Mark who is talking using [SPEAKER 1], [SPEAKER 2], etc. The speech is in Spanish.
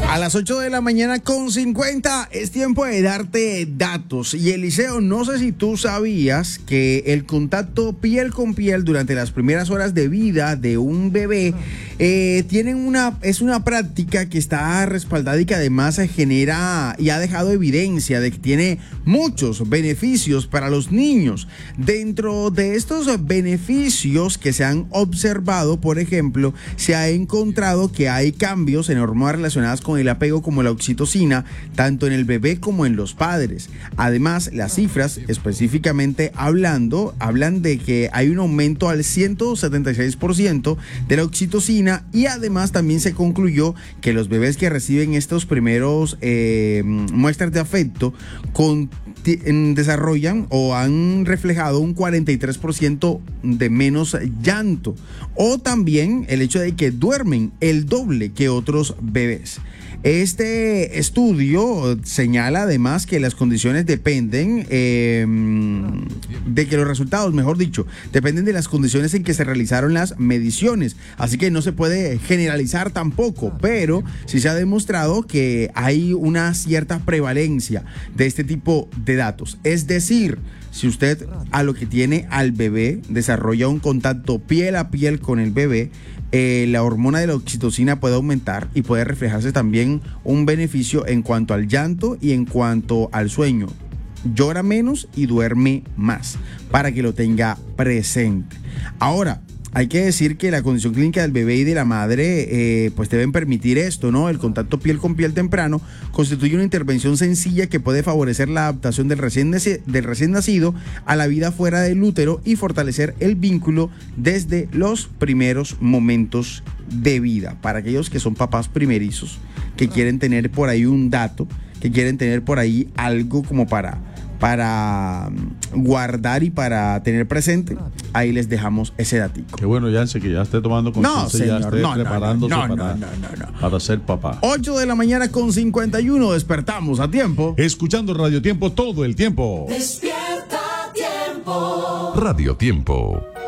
[SPEAKER 1] A las 8 de la mañana con 50 es tiempo de darte datos. Y Eliseo, no sé si tú sabías que el contacto piel con piel durante las primeras horas de vida de un bebé es una práctica que está respaldada y que además se genera y ha dejado evidencia de que tiene muchos beneficios para los niños. Dentro de estos beneficios que se han observado, por ejemplo, se ha encontrado que hay cambios en hormonas relacionadas con el apego como la oxitocina, tanto en el bebé como en los padres. Además, las cifras específicamente hablan de que hay un aumento al 176% de la oxitocina, y además también se concluyó que los bebés que reciben estos primeros muestras de afecto desarrollan o han reflejado un 43% de menos llanto, o también el hecho de que duermen el doble que otros bebés. Este estudio señala además que las condiciones dependen de que los resultados, mejor dicho, dependen de las condiciones en que se realizaron las mediciones, así que no se puede generalizar tampoco, pero sí se ha demostrado que hay una cierta prevalencia de este tipo de datos. Es decir, si usted a lo que tiene al bebé desarrolla un contacto piel a piel con el bebé, la hormona de la oxitocina puede aumentar y puede reflejarse también un beneficio en cuanto al llanto y en cuanto al sueño. Llora menos y duerme más, para que lo tenga presente. Ahora, hay que decir que la condición clínica del bebé y de la madre pues deben permitir esto, ¿no? El contacto piel con piel temprano constituye una intervención sencilla que puede favorecer la adaptación del recién nacido a la vida fuera del útero y fortalecer el vínculo desde los primeros momentos de vida. Para aquellos que son papás primerizos, que quieren tener por ahí un dato, que quieren tener por ahí algo como para guardar y para tener presente, ahí les dejamos ese datico.
[SPEAKER 2] Qué bueno, Yance, que ya esté tomando conciencia, ya esté preparándose para ser papá.
[SPEAKER 1] 8 de la mañana con 51, despertamos a tiempo.
[SPEAKER 2] Escuchando Radio Tiempo todo el tiempo.
[SPEAKER 3] Despierta Tiempo.
[SPEAKER 4] Radio Tiempo.